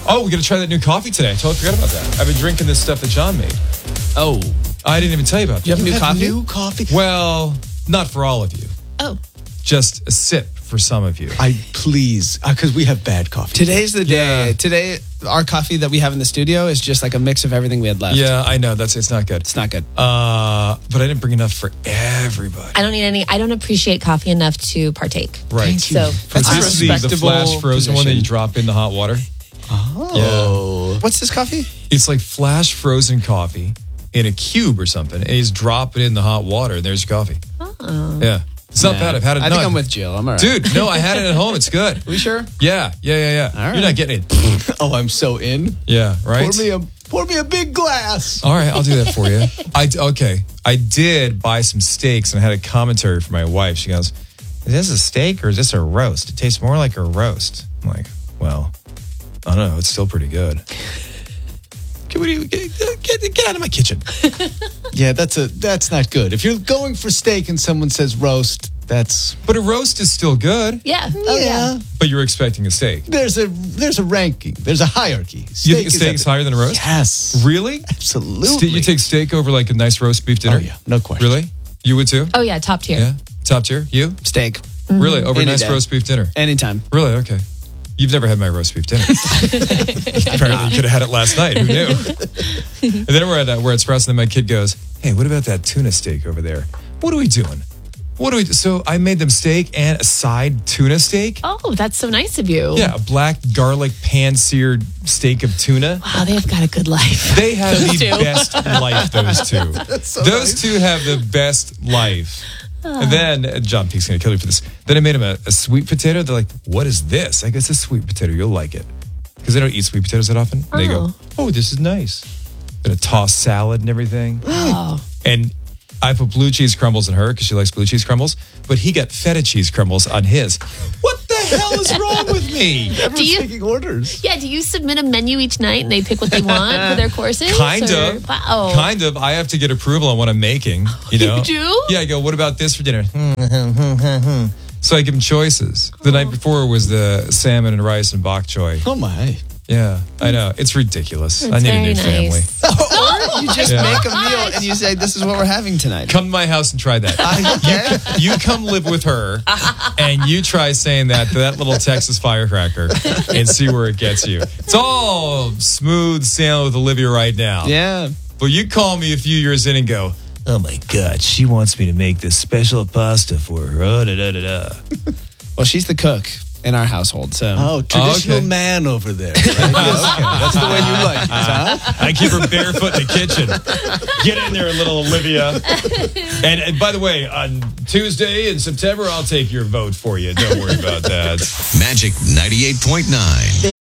Oh, we got to try that new coffee today. I totally forgot about that. I've been drinking this stuff that John made. Oh. I didn't even tell you about that. You have new coffee? New coffee? Well, not for all of you. Oh. Just a sip for some of you. Please, because we have bad coffee. Today's the day. Yeah. Today, our coffee that we have in the studio is just like a mix of everything we had left. Yeah, I know. It's not good. It's not good. But I didn't bring enough for everybody. I don't need any. I don't appreciate coffee enough to partake. Right. So That's This is the respectable flash frozen one that you position. drop in the hot water. Oh. What's this coffee? It's like flash frozen coffee in a cube or something. And you just drop it in the hot water and there's your coffee. Oh. Yeah. It's not bad. I've had it. I think I'm with Jill. I'm all right. Dude, no, I had it at home. It's good. Are we sure? Yeah. All right. You're not getting it. Oh, I'm so in. Yeah, right? Pour me a big glass. All right, I'll do that for you. Okay. I did buy some steaks and I had a commentary from my wife. She goes, is this a steak or is this a roast? It tastes more like a roast. I'm like, well, I don't know. It's still pretty good. Get out of my kitchen. Yeah, that's not good. If you're going for steak and someone says roast, that's But a roast is still good. Yeah. Oh, yeah. But you're expecting a steak. There's a ranking. There's a hierarchy. You think a steak's higher than a roast? Yes. Really? Absolutely. You take steak over like a nice roast beef dinner? Oh, yeah. No question. Really? You would too? Oh, yeah. Top tier. Yeah. Top tier? You? Steak. Really? Over a Any nice day. roast beef dinner? Anytime. Really? Okay. You've never had my roast beef dinner. Apparently you could have had it last night. Who knew? And then we're at Sprouts and then my kid goes, hey, what about that tuna steak over there? What are we doing? So I made them steak and a side tuna steak. Oh, that's so nice of you. Yeah, a black garlic pan-seared steak of tuna. Wow, they've got a good life. They have the two. best life, those two. Those two have the best life. And then, John Peake's going to kill me for this. Then I made him a sweet potato. They're like, what is this? I guess it's a sweet potato. You'll like it. Because they don't eat sweet potatoes that often. They go, oh, this is nice. Gonna toss salad and everything. Oh. And I put blue cheese crumbles in her because she likes blue cheese crumbles. But he got feta cheese crumbles on his. What the hell is wrong with me? Everyone's taking orders. Yeah, do you submit a menu each night and they pick what they want for their courses? Kind or- of. Wow. Kind of. I have to get approval on what I'm making. You know? You do? Yeah, I go, what about this for dinner? So I give them choices. The night before was the salmon and rice and bok choy. Oh my. Yeah, I know. It's ridiculous. It's I need a new very family. nice. Or you just Yeah. make a meal and you say, this is what we're having tonight. Come to my house and try that. You come live with her and you try saying that to that little Texas firecracker and see where it gets you. It's all smooth sailing with Olivia right now. Yeah. But you call me a few years in and go, oh my God, she wants me to make this special pasta for her. Oh, da, da, da, da. Well, she's the cook in our household, so. Oh, traditional okay. man over there. Right? Okay. That's the way you like it, huh? I keep her barefoot in the kitchen. Get in there, little Olivia. And by the way, on Tuesday in September, I'll take your vote for you. Don't worry about that. Magic 98.9.